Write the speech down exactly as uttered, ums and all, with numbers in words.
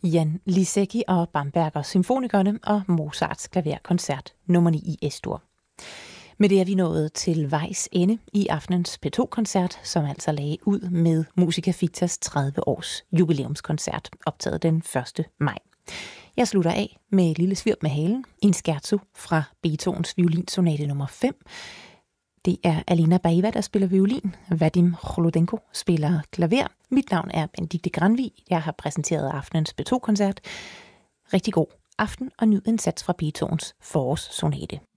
Jan Lisecki og Bamberger Symfonikerne og Mozarts klaverkoncert nummer ni i S-dur. Med det er vi nået til vejs ende i aftenens P to-koncert, som altså lagde ud med Musica Fictas tredive års jubilæumskoncert, optaget den første maj. Jeg slutter af med et lille svirp med halen, en scherzo fra Beethovens violinsonate nummer fem. Det er Alina Baiva, der spiller violin. Vadim Kholodenko spiller klaver. Mit navn er Benedikte Granvig. Jeg har præsenteret aftenens P to-koncert. Rigtig god aften og nyd en sats fra Beethovens forårssonate.